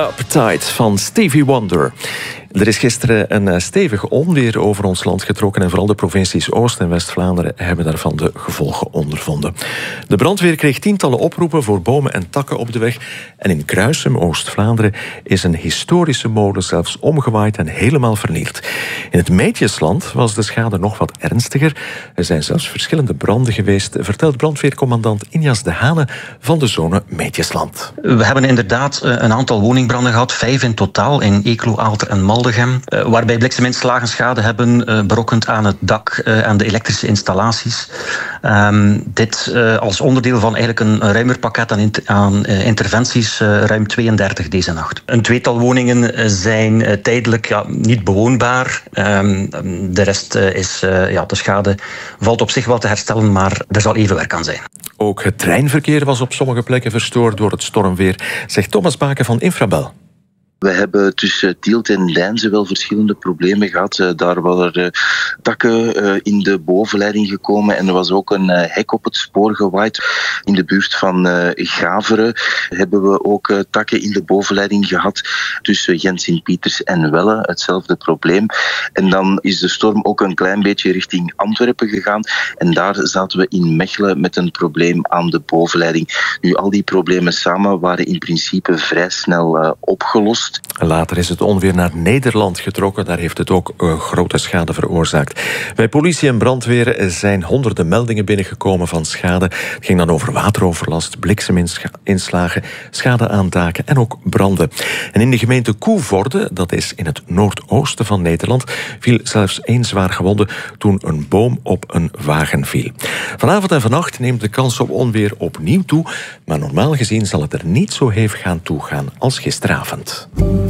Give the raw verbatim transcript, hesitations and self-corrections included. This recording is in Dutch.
Uptight van Stevie Wonder. Er is gisteren een stevig onweer over ons land getrokken en vooral de provincies Oost- en West-Vlaanderen hebben daarvan de gevolgen ondervonden. De brandweer kreeg tientallen oproepen voor bomen en takken op de weg en in Kruisum, Oost-Vlaanderen, is een historische molen zelfs omgewaaid en helemaal vernield. In het Meetjesland was de schade nog wat ernstiger. Er zijn zelfs verschillende branden geweest, vertelt brandweercommandant Injas de Hane van de zone Meetjesland. We hebben inderdaad een aantal woningbranden gehad, vijf in totaal, in Eeklo, Aalter en Maldegem, waarbij blikseminslagen schade hebben berokkend aan het dak en de elektrische installaties. Um, dit uh, als onderdeel van eigenlijk een ruimer pakket aan, inter- aan uh, interventies, uh, ruim tweeëndertig deze nacht. Een tweetal woningen zijn uh, tijdelijk ja, niet bewoonbaar. Um, de rest uh, is, uh, ja, de schade valt op zich wel te herstellen, maar er zal even werk aan zijn. Ook het treinverkeer was op sommige plekken verstoord door het stormweer, zegt Thomas Baken van Infrabel. We hebben tussen Tielt en Deinze wel verschillende problemen gehad. Daar waren er takken in de bovenleiding gekomen en er was ook een hek op het spoor gewaaid. In de buurt van Gaveren hebben we ook takken in de bovenleiding gehad tussen Gent-Sint-Pieters en Welle. Hetzelfde probleem. En dan is de storm ook een klein beetje richting Antwerpen gegaan en daar zaten we in Mechelen met een probleem aan de bovenleiding. Nu, al die problemen samen waren in principe vrij snel opgelost. Later is het onweer naar Nederland getrokken. Daar heeft het ook uh, grote schade veroorzaakt. Bij politie en brandweer zijn honderden meldingen binnengekomen van schade. Het ging dan over wateroverlast, blikseminslagen, schade aan daken en ook branden. En in de gemeente Koevoorde, dat is in het noordoosten van Nederland, viel zelfs één zwaar gewonde toen een boom op een wagen viel. Vanavond en vannacht neemt de kans op onweer opnieuw toe, maar normaal gezien zal het er niet zo hevig aan toegaan als gisteravond.